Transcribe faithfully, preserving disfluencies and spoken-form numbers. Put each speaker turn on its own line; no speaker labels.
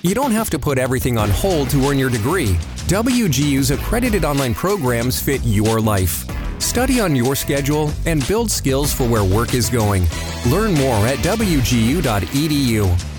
You don't have to put everything on hold to earn your degree. W G U's accredited online programs fit your life. Study on your schedule and build skills for where work is going. Learn more at W G U dot E D U.